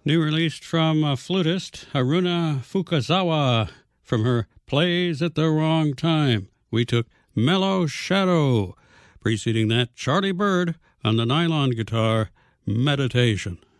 New release from flutist Haruna Fukazawa from her Plays at the Wrong Time. We took Mellow Shadow. Preceding that, Charlie Bird on the nylon guitar, Meditation.